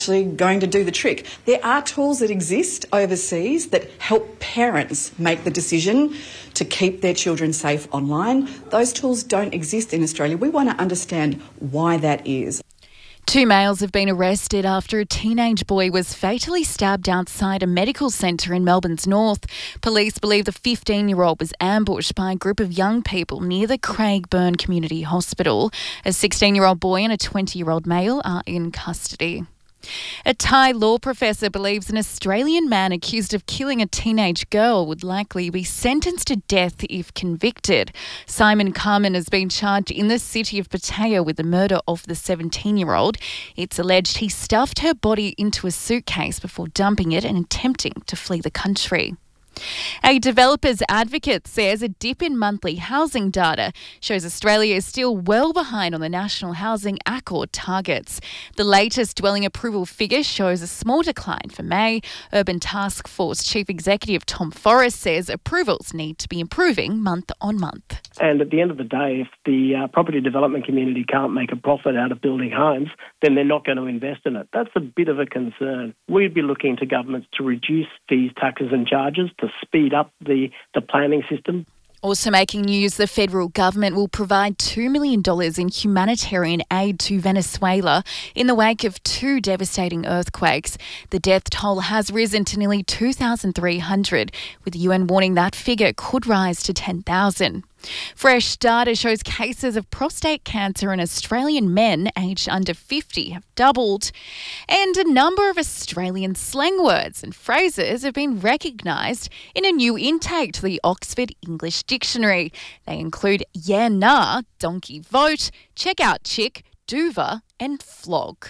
actually going to do the trick. There are tools that exist overseas that help parents make the decision to keep their children safe online. Those tools don't exist in Australia. We want to understand why that is. 2 males have been arrested after a teenage boy was fatally stabbed outside a medical centre in Melbourne's north. Police believe the 15-year-old was ambushed by a group of young people near the Craigburn Community Hospital. A 16-year-old boy and a 20-year-old male are in custody. A Thai law professor believes an Australian man accused of killing a teenage girl would likely be sentenced to death if convicted. Simon Carman has been charged in the city of Pattaya with the murder of the 17-year-old. It's alleged he stuffed her body into a suitcase before dumping it and attempting to flee the country. A developers advocate says a dip in monthly housing data shows Australia is still well behind on the National Housing Accord targets. The latest dwelling approval figure shows a small decline for May. Urban Task Force Chief Executive Tom Forrest says approvals need to be improving month on month. And at the end of the day, if the property development community can't make a profit out of building homes, then they're not going to invest in it. That's a bit of a concern. We'd be looking to governments to reduce fees, taxes and charges to speed up the planning system. Also making news, the federal government will provide $2 million in humanitarian aid to Venezuela in the wake of 2 devastating earthquakes. The death toll has risen to nearly 2,300, with the UN warning that figure could rise to 10,000. Fresh data shows cases of prostate cancer in Australian men aged under 50 have doubled, and a number of Australian slang words and phrases have been recognised in a new intake to the Oxford English Dictionary. They include yeah, nah, donkey vote, check out chick, duva and flog.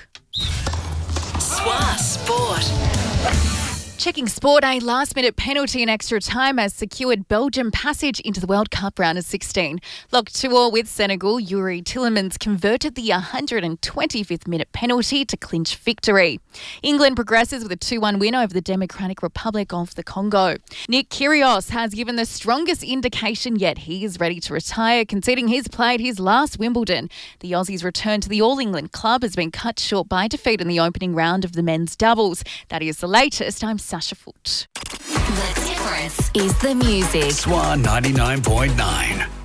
SWA Sport. Checking sport, a last-minute penalty in extra time has secured Belgium passage into the World Cup round of 16. Locked 2-2 with Senegal, Yuri Tillemans converted the 125th minute penalty to clinch victory. England progresses with a 2-1 win over the Democratic Republic of the Congo. Nick Kyrgios has given the strongest indication yet he is ready to retire, conceding he's played his last Wimbledon. The Aussie's return to the All-England club has been cut short by defeat in the opening round of the men's doubles. That is the latest. I'm Sasha Foot. The difference is the music. SWA 99.9.